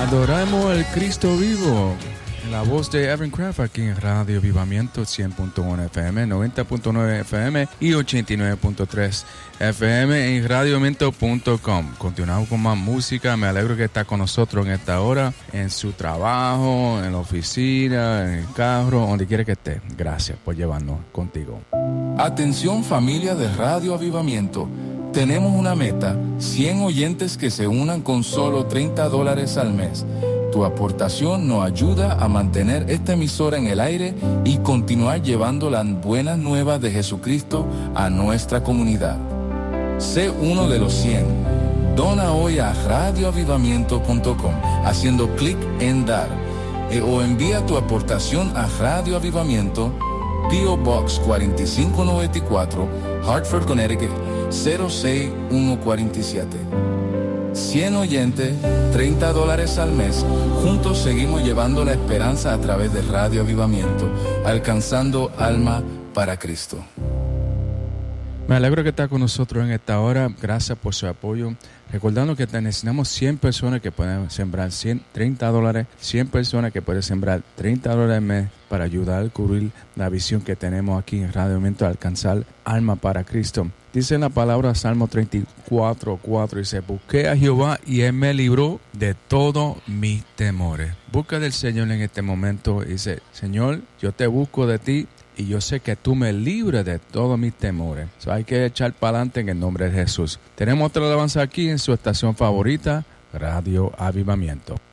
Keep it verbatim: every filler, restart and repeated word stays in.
Adoramos al Cristo vivo. La voz de Evan Craft aquí en Radio Avivamiento cien punto uno F M, noventa punto nueve F M y ochenta y nueve punto tres F M en radio avivamiento punto com. Continuamos con más música. Me alegro que está con nosotros en esta hora, en su trabajo, en la oficina, en el carro, donde quiera que esté. Gracias por llevarnos contigo. Atención familia de Radio Avivamiento. Tenemos una meta, cien oyentes que se unan con solo treinta dólares al mes. Tu aportación nos ayuda a mantener esta emisora en el aire y continuar llevando las buenas nuevas de Jesucristo a nuestra comunidad. Sé uno de los cien. Dona hoy a radio avivamiento punto com haciendo clic en dar eh, o envía tu aportación a Radio Avivamiento, P O Box cuatro cinco nueve cuatro, Hartford, Connecticut cero seis uno cuatro siete. cien oyentes, treinta dólares al mes. Juntos seguimos llevando la esperanza a través de Radio Avivamiento, alcanzando alma para Cristo. Me alegro que está con nosotros en esta hora. Gracias por su apoyo. Recordando que necesitamos cien personas que pueden sembrar cien, treinta dólares, cien personas que pueden sembrar treinta dólares al mes para ayudar a cubrir la visión que tenemos aquí en Radio Avivamiento, alcanzar alma para Cristo. Dice en la palabra Salmo treinta y cuatro, cuatro, dice: busqué a Jehová y Él me libró de todos mis temores. Busca del Señor en este momento. Dice: Señor, yo te busco de ti y yo sé que tú me libres de todos mis temores. So, hay que echar para adelante en el nombre de Jesús. Tenemos otra alabanza aquí en su estación favorita, Radio Avivamiento.